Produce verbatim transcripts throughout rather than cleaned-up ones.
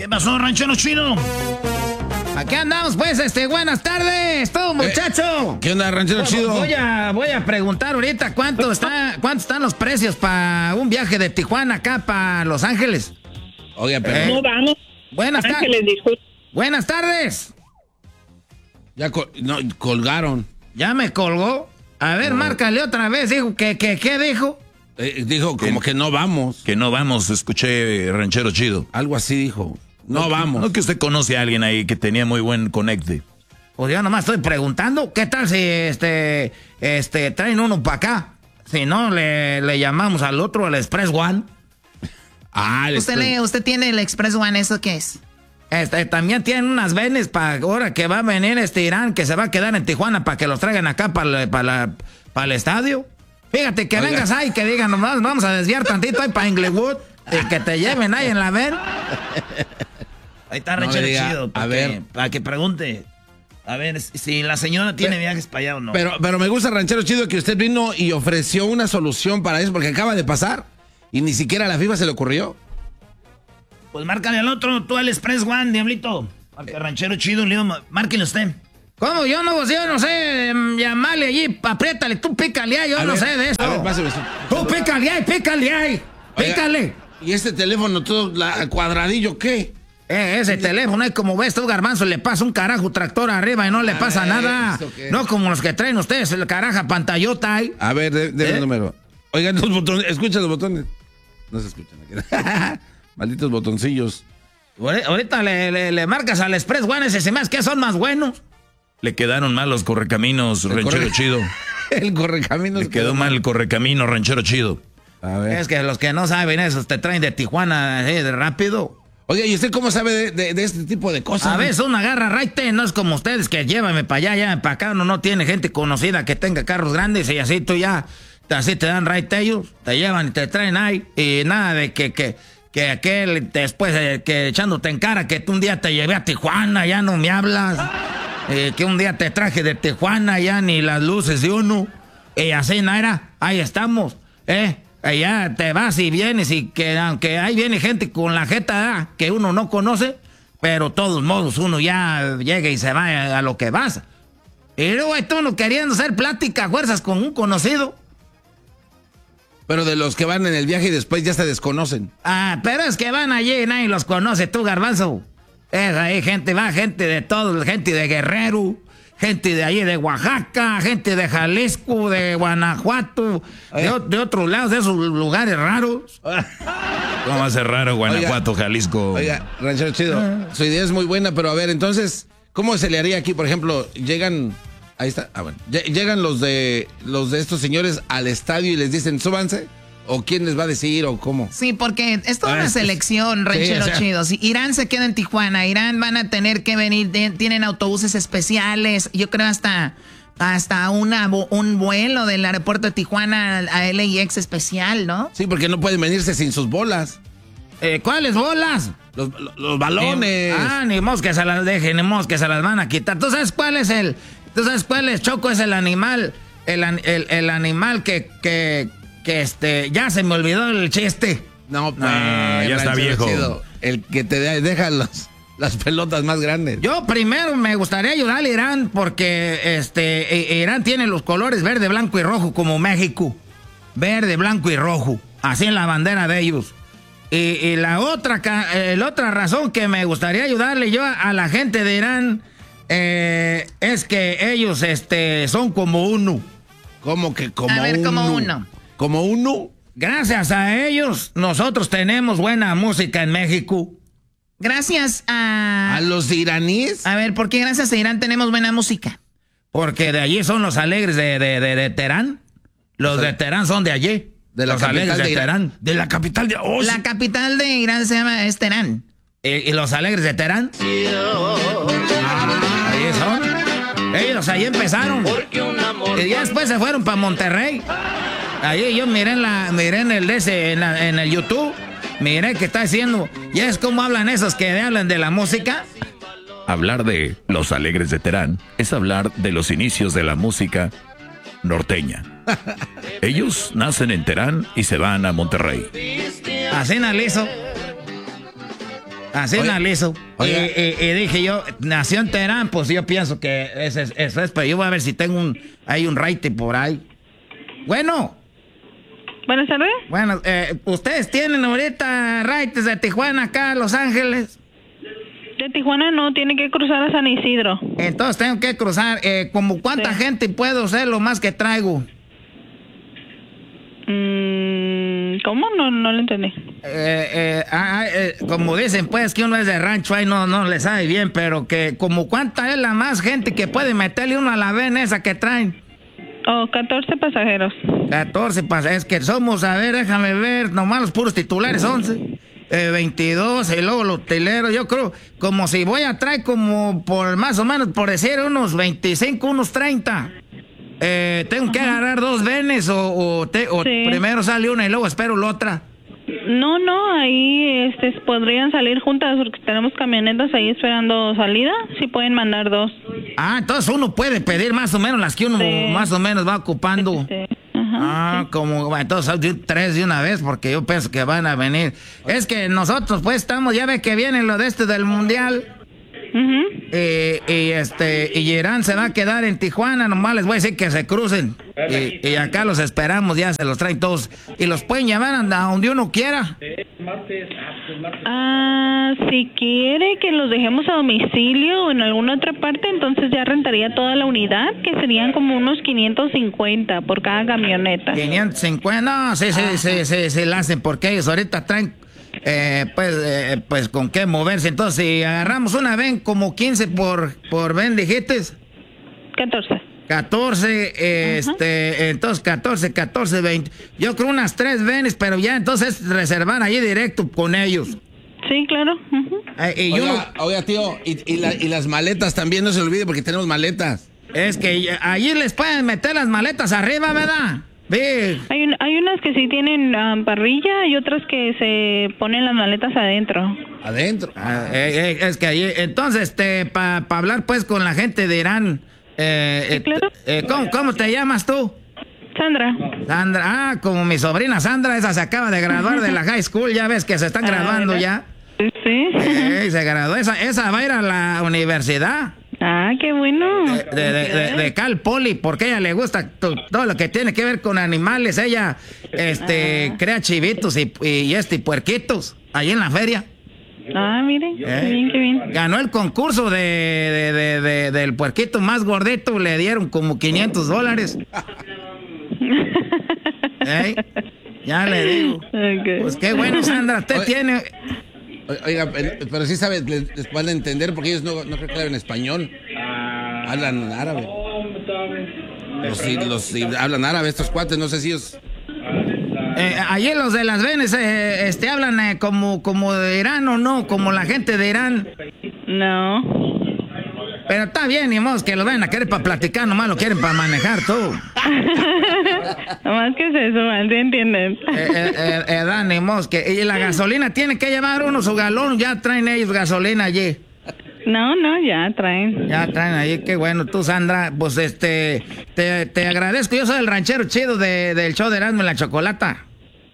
¿Qué pasó, ranchero chido? Aquí andamos, pues, este, buenas tardes, todo muchacho. Eh, ¿Qué onda, ranchero chido? Voy a, voy a preguntar ahorita cuánto está, cuánto están los precios para un viaje de Tijuana acá para Los Ángeles. Oiga, pero... Eh, no vamos. Buenas tardes. Buenas tardes. Ya col no, colgaron. ¿Ya me colgó? A ver, no. Márcale otra vez, dijo que, que, ¿qué dijo? Eh, dijo como que, que no vamos. Que no vamos, escuché, ranchero chido. Algo así dijo. No, no vamos. No que usted conoce a alguien ahí que tenía muy buen conecte. Pues yo nomás estoy preguntando, ¿qué tal si este, este, traen uno para acá? Si no, le, le llamamos al otro, al Express One. Ah, el ¿Usted, le, ¿Usted tiene el Express One, ¿eso qué es? Este, también tienen unas venes para ahora que va a venir este Irán, que se va a quedar en Tijuana para que los traigan acá para pa pa el estadio. Fíjate que Oiga. vengas ahí, que digan, nomás vamos a desviar tantito ahí para Inglewood y que te lleven ahí en la ven. Ahí está no Ranchero Chido, para, a que, ver. para que pregunte. A ver si la señora tiene pero, viajes para allá o no. Pero, pero me gusta, Ranchero Chido, que usted vino y ofreció una solución para eso, porque acaba de pasar y ni siquiera a la FIFA se le ocurrió. Pues márcale al otro, tú al Express One, diablito. Marca Ranchero Chido, Leo, márquenle usted. ¿Cómo? Yo no, yo no sé, llamarle allí, apriétale, tú pícale ahí, yo a no ver, sé de eso. A ver, pásame. Tú pícale ahí, pícale ahí, pícale. Oiga, ¿y este teléfono todo la, cuadradillo qué? Eh, ese teléfono es como ves tú, Garbanzo, le pasa un carajo tractor arriba y no le a pasa ver, nada. No como los que traen ustedes, el caraja pantallota ahí. A ver, de, de ¿Eh? el número. Oigan, los botones, escucha los botones. No se escuchan aquí. Malditos botoncillos. Ahorita le, le, le marcas al Express One, ese se me hace que son más buenos. Le quedaron mal los correcaminos, el ranchero corre... chido. El correcaminos. Le quedó mal el correcamino, ranchero chido. A ver. Es que los que no saben eso te traen de Tijuana eh, de rápido. Oye, ¿y usted cómo sabe de, de, de este tipo de cosas? A veces uno agarra raite, no es como ustedes que llévame para allá, ya para acá. Uno no tiene gente conocida que tenga carros grandes y así tú ya, así te dan raite ellos, te llevan y te traen ahí. Y nada de que, que, que aquel después eh, que echándote en cara que tú un día te llevé a Tijuana, ya no me hablas. Eh, que un día te traje de Tijuana, ya ni las luces de uno. Y así, Naira, ahí estamos, ¿eh? Allá te vas y vienes y que aunque ahí viene gente con la jeta ¿eh? que uno no conoce, pero de todos modos uno ya llega y se va a, a lo que vas. Y luego hay tú no queriendo hacer plática, fuerzas con un conocido. Pero de los que van en el viaje y después ya se desconocen. Ah, pero es que van allí y nadie los conoce, tú, Garbanzo. Es ahí gente, va gente de todo, gente de Guerrero, gente de allí de Oaxaca, gente de Jalisco, de Guanajuato, de, de otros lados, de esos lugares raros. ¿Cómo va a ser raro Guanajuato, oiga, Jalisco? Oiga, ranchero chido, ah. su idea es muy buena, pero a ver, entonces, ¿cómo se le haría aquí? Por ejemplo, llegan, ahí está, ah, bueno, llegan los de los de estos señores al estadio y les dicen, súbanse. ¿O quién les va a decir o cómo? Sí, porque es toda una selección, ranchero sí, o sea, chido. Si Irán se queda en Tijuana, Irán van a tener que venir, de, tienen autobuses especiales, yo creo hasta, hasta una, un vuelo del aeropuerto de Tijuana a L A X especial, ¿no? Sí, porque no pueden venirse sin sus bolas. Eh, ¿Cuáles bolas? Los, los, los balones. Ni, ah, ni mos que se las dejen, ni mos que se las van a quitar. ¿Tú sabes cuál es el, tú sabes cuál es, Choco, es el animal, el, el, el animal que... que Que este, ya se me olvidó el chiste. No, pues, ah, ya está viejo. Chido. El que te deja los, las pelotas más grandes. Yo primero me gustaría ayudar a Irán porque este, Irán tiene los colores verde, blanco y rojo como México. Verde, blanco y rojo. Así en la bandera de ellos. Y, y la otra, eh, la otra razón que me gustaría ayudarle yo a, a la gente de Irán eh, es que ellos este, son como uno. ¿Cómo que como uno? A ver, uno? como uno. ¿Como uno? Gracias a ellos, nosotros tenemos buena música en México. Gracias a... ¿A los iraníes? A ver, ¿por qué gracias a Irán tenemos buena música? Porque de allí son los alegres de, de, de, de Teherán. Los o sea, de Teherán son de allí. De la los capital alegres de, de Teherán. De la capital de... Oh, la sí. capital de Irán se llama es Teherán. ¿Y, y los alegres de Teherán? Ah, ahí son. Ellos ahí empezaron. Y ya después se fueron para Monterrey. Ahí yo miré en, la, miré en el de ese, en, la, en el YouTube, miré que está haciendo. ¿Ya es como hablan esos que hablan de la música? Hablar de los alegres de Teherán es hablar de los inicios de la música norteña. Ellos nacen en Teherán y se van a Monterrey. Así analizo. Así analizo. Y, y, y dije yo, nació en Teherán, pues yo pienso que eso es, eso es, pero yo voy a ver si tengo un, hay un raite por ahí. Bueno. Buenas tardes. Bueno, eh, ¿ustedes tienen ahorita raites de Tijuana acá a Los Ángeles? De Tijuana no, tiene que cruzar a San Isidro. Entonces tengo que cruzar. Eh, ¿Como cuánta sí. gente puedo ser lo más que traigo? Mm, ¿Cómo? No, no lo entendí. Eh, eh, ah, eh, como dicen, pues, que uno es de rancho, ahí no, no le sabe bien, pero que como cuánta es la más gente que puede meterle uno a la vena esa que traen. Oh, catorce pasajeros. catorce pasajeros, es que somos, a ver, déjame ver, nomás los puros titulares, once. Eh, veintidós, y luego los tileros, yo creo, como si voy a traer como por más o menos, por decir, unos veinticinco, unos treinta. Eh, ¿Tengo Ajá. que agarrar dos venes o, o, te, o sí. primero sale una y luego espero la otra? No, no, ahí este, podrían salir juntas porque tenemos camionetas ahí esperando salida, sí pueden mandar dos. Ah, entonces uno puede pedir más o menos las que uno sí. más o menos va ocupando. Sí. Ajá, ah, sí. como, entonces tres de una vez porque yo pienso que van a venir. Es que nosotros pues estamos, ya ve que viene lo de este del mundial. Uh-huh. y, y este y Irán se va a quedar en Tijuana, nomás les voy a decir que se crucen y, y acá los esperamos, ya se los traen todos y los pueden llevar a donde uno quiera. Ah, si quiere que los dejemos a domicilio o en alguna otra parte, entonces ya rentaría toda la unidad, que serían como unos quinientos cincuenta por cada camioneta. quinientos cincuenta, no, sí, sí, sí, sí, sí, sí, la hacen porque ellos ahorita traen Eh, pues, eh, pues con qué moverse. Entonces, si agarramos una ven como quince por, por ven, dijiste. catorce. catorce, eh, este, entonces catorce, catorce, veinte. Yo creo unas tres venes, pero ya entonces reservar ahí directo con ellos. Sí, claro. Uh-huh. eh, y oiga, yo, oiga, tío, y, y, la, y las maletas también, no se olvide porque tenemos maletas. Es que allí les pueden meter las maletas arriba, ¿verdad? Hay, un, hay unas que sí tienen um, parrilla y otras que se ponen las maletas adentro. ¿Adentro? Ah, eh, eh, es que ahí, entonces, este, para pa hablar pues con la gente de Irán, eh, sí, claro. eh, ¿cómo, ¿cómo te llamas tú? Sandra. Sandra, ah, como mi sobrina Sandra, esa se acaba de graduar de la high school, ya ves que se están graduando ah, ya. Sí. Eh, se graduó, esa, esa va a ir a la universidad. Ah, qué bueno. De, de, de, de, de Cal Poly, porque a ella le gusta to, todo lo que tiene que ver con animales. Ella este, ah. crea chivitos y, y, este, y puerquitos ahí en la feria. Ah, mire, eh. qué bien, qué bien. Ganó el concurso de, de, de, de, del puerquito más gordito, le dieron como quinientos dólares. ¿Eh? Ya le digo. Okay. Pues qué bueno, Sandra, usted Oye. tiene... Oiga, pero sí sabe, les, les van a entender porque ellos no, no creo que hablen español. Hablan árabe. Los, los, los hablan árabe estos cuates, no sé si ellos... Eh, allí los de las venes eh, este, hablan eh, como, como de Irán o no, como la gente de Irán. No. Pero está bien, ni modo que lo ven a querer para platicar, nomás lo quieren para manejar todo. Nomás que se suban, ¿sí entienden? Eh, eh, eh, eh, da, ni modo que... Y la gasolina tiene que llevar uno su galón, ya traen ellos gasolina allí. No, no, ya traen. Ya traen allí, qué bueno. Tú, Sandra, pues este, te, te agradezco. Yo soy el ranchero chido de, del show de Erasmo y la Chocolata.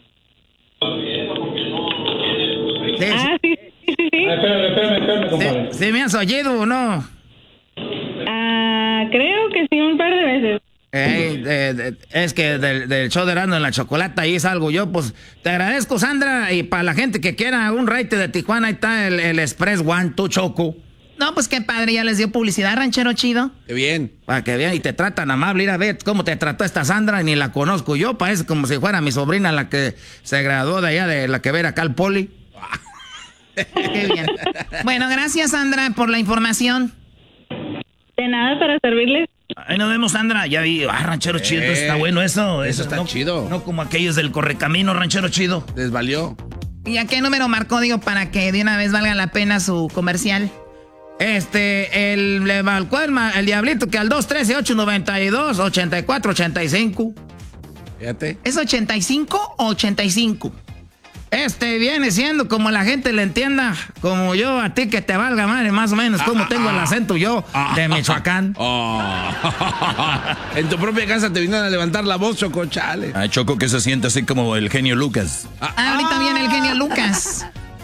Sí, ah, sí, sí, sí. sí. Ah, espérame, espérame, espérame, compadre. ¿Sí, sí me has oído o no? Ah, creo que sí, un par de veces. Hey, de, de, es que del, del show de Erasmo y la Chocolata ahí salgo yo, pues te agradezco, Sandra, y para la gente que quiera un raite de Tijuana, ahí está el, el Express One, tu Choco. No, pues qué padre, ya les dio publicidad, ranchero chido. Qué bien. Para que vean, y te tratan amable, ir a ver cómo te trató esta Sandra, ni la conozco yo, parece como si fuera mi sobrina la que se graduó de allá, de la que ver acá al Poli. Qué bien. Bueno, gracias, Sandra, por la información. De nada, para servirles. Ahí nos vemos, Sandra. Ya vi, ah, ranchero chido, eh, está bueno eso. Eso, eso está no, chido. No como aquellos del Correcamino, ranchero chido. Les valió. ¿Y a qué número marcó, digo, para que de una vez valga la pena su comercial? Este, el, le marcó el, el diablito que al dos uno tres, ocho nueve dos, ocho cuatro ocho cinco. Fíjate. ¿Es ochenta y cinco o ochenta y cinco? Este viene siendo como la gente le entienda, como yo a ti que te valga madre, más o menos, como ah, tengo ah, el acento yo ah, de Michoacán. Ah, en tu propia casa te vinieron a levantar la voz, Choco, chale. Ah, Choco, que se siente así como el genio Lucas. Ah, ahorita viene el genio Lucas.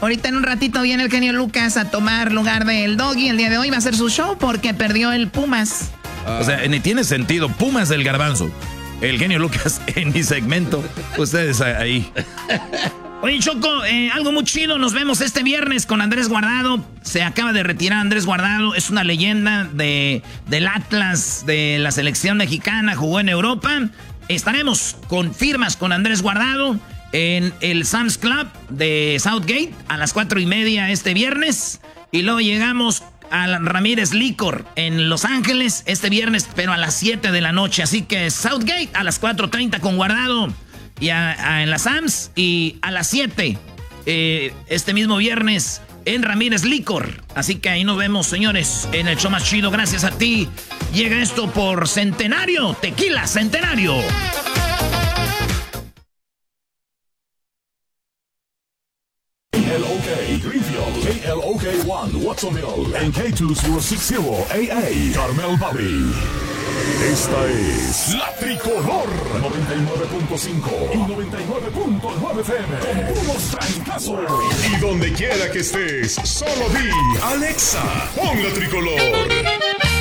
Ahorita en un ratito viene el genio Lucas a tomar lugar del Doggy. El día de hoy va a hacer su show porque perdió el Pumas. Ah. O sea, ni tiene sentido. Pumas del Garbanzo. El genio Lucas en mi segmento. Ustedes ahí. Oye, Choco, eh, algo muy chido. Nos vemos este viernes con Andrés Guardado. Se acaba de retirar Andrés Guardado. Es una leyenda de, del Atlas, de la selección mexicana. Jugó en Europa. Estaremos con firmas con Andrés Guardado en el Sam's Club de Southgate a las cuatro y media este viernes. Y luego llegamos a Ramírez Licor en Los Ángeles este viernes, pero a las siete de la noche. Así que Southgate a las cuatro treinta con Guardado y a, a, en la Sam's. Y a las siete eh, este mismo viernes en Ramírez Licor. Así que ahí nos vemos, señores, en el show más chido. Gracias a ti. Llega esto por Centenario, Tequila Centenario. K L O K Greenfield, K L O K one Watsonville, en K dos cero seis cero A A Carmel Valley. Esta es La Tricolor noventa y nueve punto cinco y noventa y nueve punto nueve F M. Con unos trancazos. Y donde quiera que estés, solo di Alexa, pon La Tricolor.